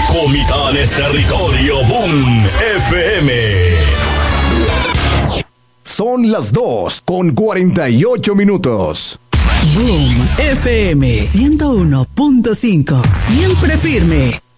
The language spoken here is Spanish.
Comitán es territorio Boom FM. Son las 2:48. Boom FM 101.5. Siempre firme.